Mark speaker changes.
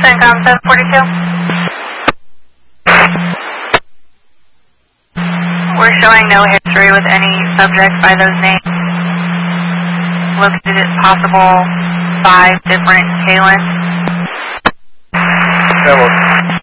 Speaker 1: CENTCOM 742. We're showing no history with any subjects by those names. Located at possible 5 different Kalins.